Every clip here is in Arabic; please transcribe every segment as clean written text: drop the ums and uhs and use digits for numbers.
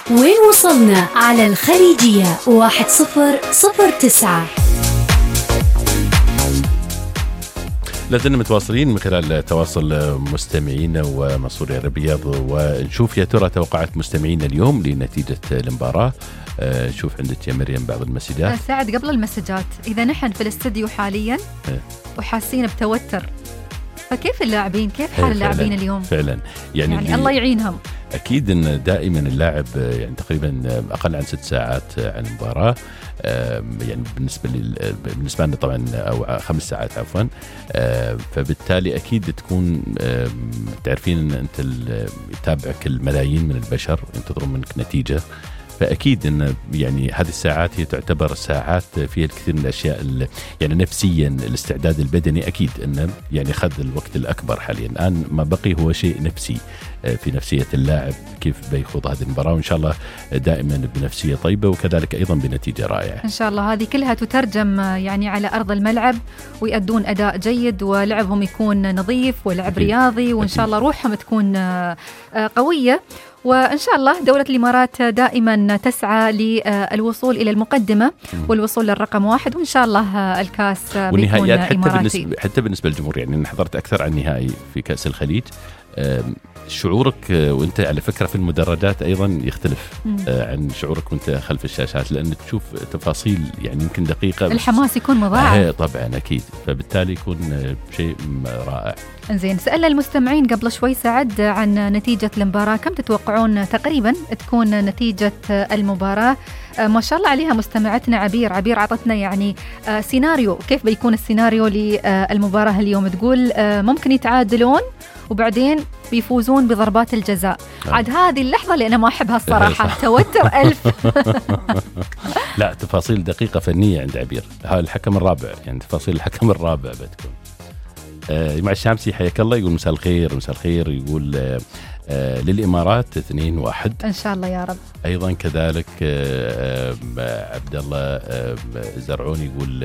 وين وصلنا على الخليجية 1009. لازلنا متواصلين من خلال تواصل مستمعينا ومصوري الرياض، ونشوف يا ترى توقعات مستمعينا اليوم لنتيجة المباراة. شوف عندك يا مريم بعض المسجات. ساعد قبل المسجات، إذا نحن في الاستديو حاليا وحاسين بتوتر، فكيف اللاعبين؟ كيف حال اللاعبين اليوم؟ فعلا يعني الله يعينهم. أكيد أن دائما اللاعب يعني تقريبا أقل عن 6 ساعات عن المباراة، يعني بالنسبة لنا طبعا أو 5 ساعات عفوا. فبالتالي أكيد تكون تعرفين أن أنت يتابعك الملايين من البشر ينتظرون منك نتيجة، فأكيد أن يعني هذه الساعات هي تعتبر ساعات فيها الكثير من الأشياء يعني نفسيا الاستعداد البدني أكيد أنه يعني خذ الوقت الأكبر حاليا. الآن ما بقي هو شيء نفسي في نفسية اللاعب، كيف بيخوض هذه المباراة، وإن شاء الله دائما بنفسية طيبة وكذلك أيضا بنتيجة رائعة إن شاء الله. هذه كلها تترجم يعني على أرض الملعب ويأدون أداء جيد ولعبهم يكون نظيف ولعب رياضي، وإن شاء الله روحهم تكون قوية. وإن شاء الله دولة الإمارات دائما تسعى للوصول إلى المقدمة والوصول للرقم 1، وإن شاء الله الكاس بيكون إماراتي. حتى بالنسبة للجمهور، يعني أنا حضرت أكثر عن نهائي في كأس الخليج. شعورك وانت على فكرة في المدرجات أيضا يختلف عن شعورك وانت خلف الشاشات، لأن تشوف تفاصيل يعني يمكن دقيقة، الحماس يكون مضاعف طبعا أكيد، فبالتالي يكون شيء رائع. إنزين، سألنا المستمعين قبل شوي سعد عن نتيجة المباراة، كم تتوقعون تقريبا تكون نتيجة المباراة؟ ما شاء الله عليها مستمعتنا عبير عطتنا يعني سيناريو، كيف بيكون السيناريو للمباراة اليوم. تقول ممكن يتعادلون وبعدين بيفوزون بضربات الجزاء. عاد هذه اللحظة اللي أنا ما أحبها الصراحة، توتر 1000. لا، تفاصيل دقيقة فنية عند عبير. هذا الحكم الرابع، يعني تفاصيل الحكم الرابع بتكون. مع الشامسي حياك الله، يقول مساء الخير. مساء الخير. يقول للإمارات 2-1 إن شاء الله يا رب. أيضا كذلك عبد الله زرعون يقول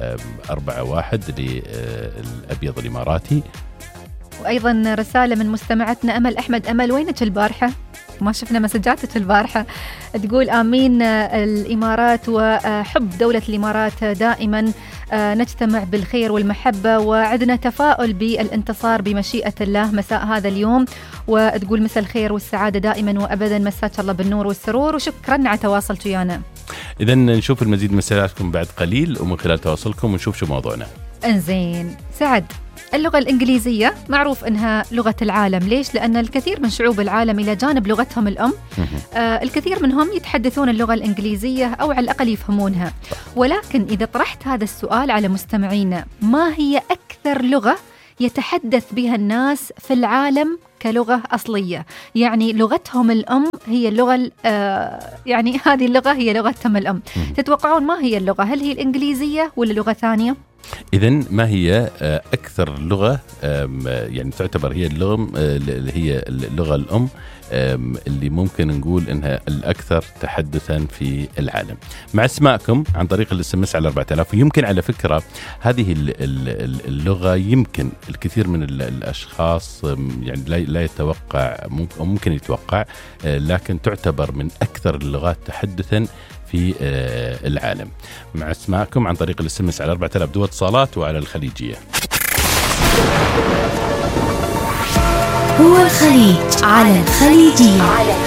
4-1 للأبيض الإماراتي. وأيضا رسالة من مستمعتنا أمل أحمد. أمل وينك البارحة؟ ما شفنا مسجاتك البارحة. تقول آمين الإمارات وحب دولة الإمارات دائما، نجتمع بالخير والمحبة وعندنا تفاؤل بالانتصار بمشيئة الله مساء هذا اليوم. وتقول مساء الخير والسعادة دائما وأبدا، مساك الله بالنور والسرور، وشكرا على تواصلك ويانا. إذن نشوف المزيد من مسجاتكم بعد قليل، ومن خلال تواصلكم ونشوف شو موضوعنا. انزين سعد، اللغة الإنجليزية معروف أنها لغة العالم. ليش؟ لأن الكثير من شعوب العالم إلى جانب لغتهم الأم الكثير منهم يتحدثون اللغة الإنجليزية أو على الأقل يفهمونها. ولكن إذا طرحت هذا السؤال على مستمعينا، ما هي أكثر لغة يتحدث بها الناس في العالم كلغة أصلية، يعني لغتهم الأم هي اللغة يعني هذه اللغة هي لغتهم الأم، تتوقعون ما هي اللغة؟ هل هي الإنجليزية ولا لغة ثانية؟ إذن ما هي أكثر لغة يعني تعتبر هي اللغة اللي هي اللغة الأم اللي ممكن نقول إنها الأكثر تحدثا في العالم؟ مع اسماءكم عن طريق الاس على 4000. ويمكن على فكرة هذه اللغة يمكن الكثير من الأشخاص يعني لا يتوقع، ممكن يتوقع، لكن تعتبر من أكثر اللغات تحدثا في العالم. مع اسماءكم عن طريق الاس على 4000 دول اتصالات وعلى الخليجية. هو الخليج على الخليجية.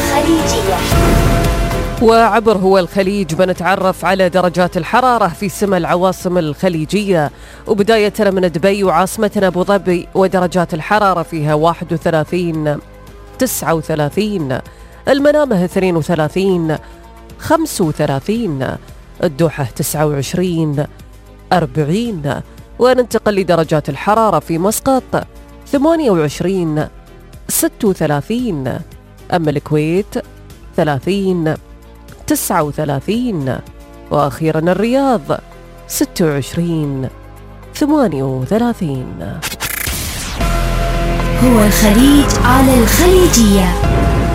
وعبر هو الخليج بنتعرف على درجات الحرارة في سما العواصم الخليجية، وبداية من دبي وعاصمتنا أبو ظبي، ودرجات الحرارة فيها 31 39، المنامة 32 35، الدوحة 29 40. وننتقل لدرجات الحرارة في مسقط 28 36، أما الكويت 30 39، وأخيرا الرياض 26 38. هو الخليج على الخليجية.